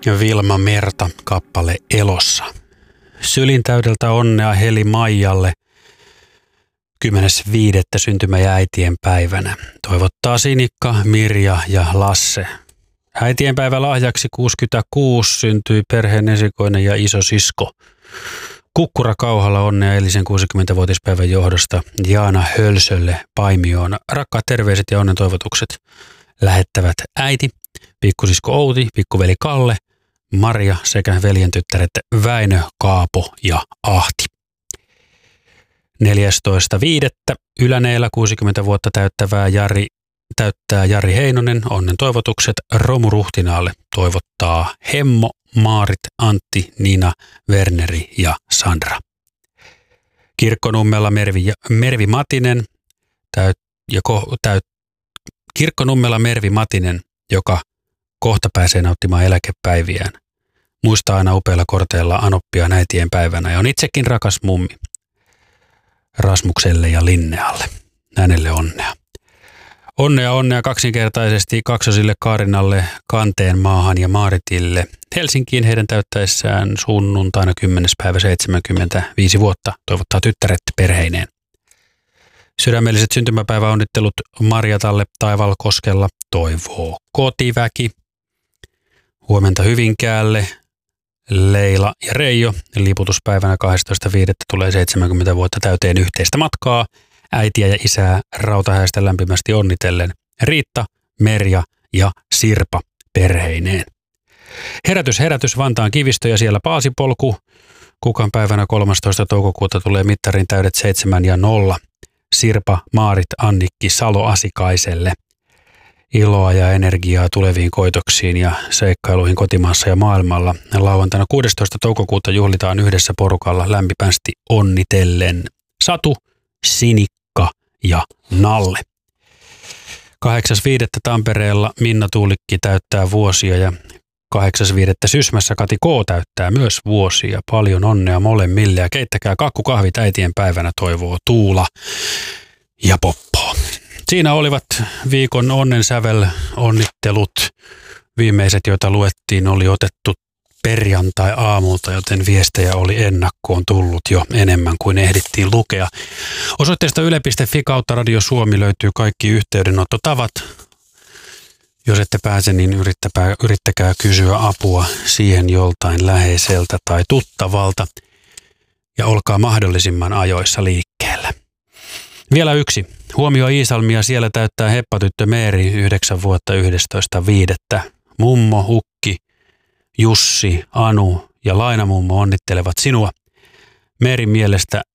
ja Vilma Merta kappale Elossa. Sylin täydeltä onnea Heli Maijalle 10.5. syntymä- ja äitienpäivänä. Toivottaa Sinikka, Mirja ja Lasse. Äitienpäivä lahjaksi 66 syntyi perheen esikoinen ja isosisko. Kukkura Kauhalla onnea Elisen 60-vuotispäivän johdosta Jaana Hölsölle Paimioon. Rakkaat terveiset ja onnen toivotukset lähettävät äiti, pikkusisko Outi, pikkuveli Kalle, Maria sekä veljen tyttäret Väinö, Kaapo ja Ahti. 14.5. Yläneellä 60 vuotta täyttää Jari Heinonen. Onnen toivotukset Romu Ruhtinaalle toivottaa Hemmo, Maarit, Antti, Nina, Werneri ja Sandra. Kirkkonummella Mervi Matinen, Kirkkonummella Mervi Matinen, joka kohta pääsee nauttimaan eläkepäiviään. Muistaa aina upeilla korteilla anoppia äitien päivänä ja on itsekin rakas mummi. Rasmukselle ja Linnealle. Hänelle onnea. Onnea kaksinkertaisesti kaksosille Kaarinalle, Kanteen maahan ja Maaritille. Helsinkiin heidän täyttäessään sunnuntaina 10. päivä 75 vuotta toivottaa tyttäret perheineen. Sydämelliset syntymäpäiväonnittelut Marjatalle Taivalkoskella toivoo kotiväki. Huomenta Hyvinkäälle Leila ja Reijo. Liputuspäivänä 12.5. tulee 70 vuotta täyteen yhteistä matkaa. Äitiä ja isää Rautahäistä lämpimästi onnitellen Riitta, Merja ja Sirpa perheineen. Herätys Vantaan Kivistö ja siellä Paasipolku. Kukan päivänä 13. toukokuuta tulee mittarin täydet 7 ja 0. Sirpa, Maarit, Annikki, Salo Asikaiselle. Iloa ja energiaa tuleviin koitoksiin ja seikkailuihin kotimaassa ja maailmalla. Lauantaina 16. toukokuuta juhlitaan yhdessä porukalla lämpimästi onnitellen Satu, Sinikka ja Nalle. 8.5. Tampereella Minna Tuulikki täyttää vuosia ja 8.5. Sysmässä Kati K. täyttää myös vuosia. Paljon onnea molemmille ja keittäkää kakkukahvit äitien päivänä toivoo Tuula ja Poppo. Siinä olivat viikon onnensävel onnittelut. Viimeiset, joita luettiin, oli otettu perjantai-aamulta, joten viestejä oli ennakkoon tullut jo enemmän kuin ehdittiin lukea. Osoitteesta yle.fi kautta Radio Suomi löytyy kaikki yhteydenottotavat. Jos ette pääse, niin yrittäkää kysyä apua siihen joltain läheiseltä tai tuttavalta ja olkaa mahdollisimman ajoissa liikkeellä. Vielä yksi. Huomio Iisalmia, siellä täyttää heppatyttö Meeri 9 vuotta 11.5. Mummo, Ukki, Jussi, Anu ja Lainamummo onnittelevat sinua. Meerin mielestä